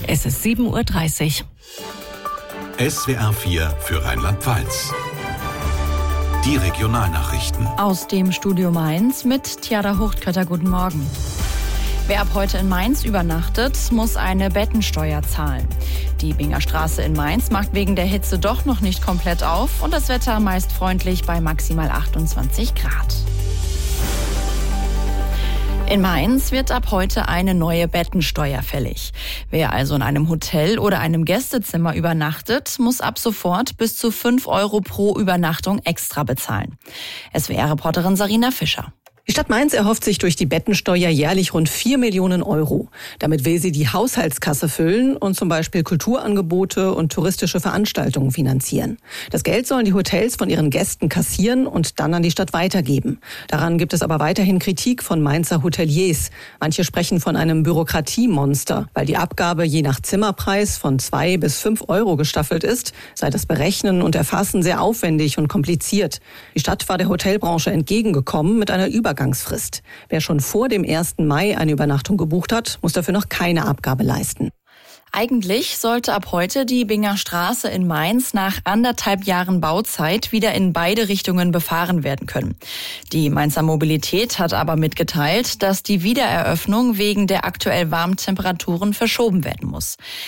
Es ist 7:30 Uhr. SWR 4 für Rheinland-Pfalz. Die Regionalnachrichten. Aus dem Studio Mainz mit Tiara Huchtkötter. Guten Morgen. Wer ab heute in Mainz übernachtet, muss eine Bettensteuer zahlen. Die Binger Straße in Mainz macht wegen der Hitze doch noch nicht komplett auf und das Wetter meist freundlich bei maximal 28 Grad. In Mainz wird ab heute eine neue Bettensteuer fällig. Wer also in einem Hotel oder einem Gästezimmer übernachtet, muss ab sofort bis zu 5 € pro Übernachtung extra bezahlen. SWR-Reporterin Sarina Fischer. Die Stadt Mainz erhofft sich durch die Bettensteuer jährlich rund 4 Millionen €. Damit will sie die Haushaltskasse füllen und zum Beispiel Kulturangebote und touristische Veranstaltungen finanzieren. Das Geld sollen die Hotels von ihren Gästen kassieren und dann an die Stadt weitergeben. Daran gibt es aber weiterhin Kritik von Mainzer Hoteliers. Manche sprechen von einem Bürokratiemonster, weil die Abgabe je nach Zimmerpreis von 2 bis 5 € gestaffelt ist, sei das Berechnen und Erfassen sehr aufwendig und kompliziert. Die Stadt war der Hotelbranche entgegengekommen mit einer Übergangsfrist. Wer schon vor dem 1. Mai eine Übernachtung gebucht hat, muss dafür noch keine Abgabe leisten. Eigentlich sollte ab heute die Binger Straße in Mainz nach 1,5 Jahren Bauzeit wieder in beide Richtungen befahren werden können. Die Mainzer Mobilität hat aber mitgeteilt, dass die Wiedereröffnung wegen der aktuell warmen Temperaturen verschoben werden muss.